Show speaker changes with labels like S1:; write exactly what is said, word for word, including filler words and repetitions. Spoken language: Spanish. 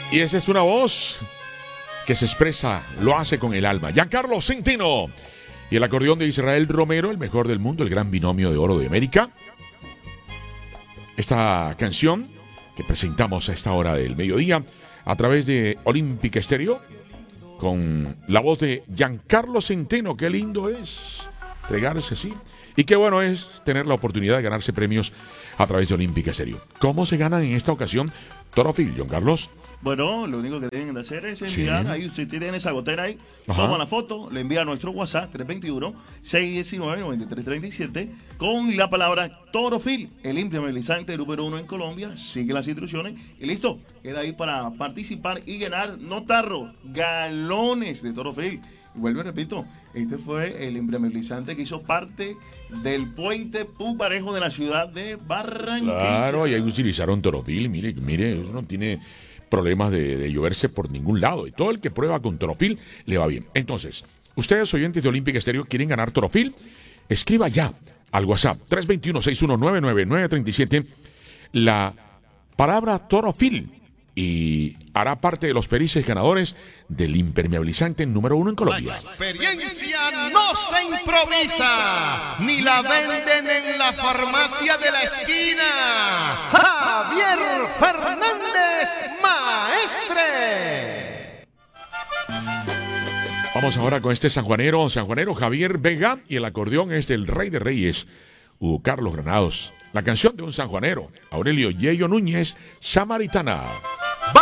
S1: Y esa es una voz que se expresa, lo hace con el alma. Giancarlo Centeno. Y el acordeón de Israel Romero, el mejor del mundo, el gran binomio de oro de América. Esta canción que presentamos a esta hora del mediodía a través de Olímpica Estéreo con la voz de Giancarlo Centeno. Qué lindo es entregarse así. Y qué bueno es tener la oportunidad de ganarse premios a través de Olímpica Estéreo. ¿Cómo se ganan en esta ocasión Torofil, John Carlos?
S2: Bueno, lo único que tienen que hacer es enviar, sí. Ahí usted tiene esa gotera ahí, ajá, toma la foto, le envía a nuestro WhatsApp tres dos uno, seis uno nueve, nueve tres tres siete con la palabra Torofil, el impermeabilizante número uno en Colombia. Sigue las instrucciones y listo, queda ahí para participar y ganar no tarros, galones de Torofil. Y vuelvo y repito, este fue el impermeabilizante que hizo parte del puente Pumarejo de la ciudad de Barranquilla.
S1: Claro, y ahí utilizaron Torofil, mire, mire, eso no tiene problemas de, de lloverse por ningún lado. Y todo el que prueba con Torofil le va bien. Entonces, ustedes oyentes de Olímpica Estéreo quieren ganar Torofil, escriba ya al WhatsApp tres dos uno, seis uno nueve, nueve nueve tres siete la palabra Torofil y hará parte de los perices ganadores del impermeabilizante número uno en Colombia.
S3: La experiencia no se improvisa, ni la venden en la farmacia de la esquina. Javier Fernández, maestre.
S1: Vamos ahora con este sanjuanero, sanjuanero Javier Vega, y el acordeón es del Rey de Reyes, Hugo Carlos Granados. La canción de un sanjuanero, Aurelio Yello Núñez, Samaritana.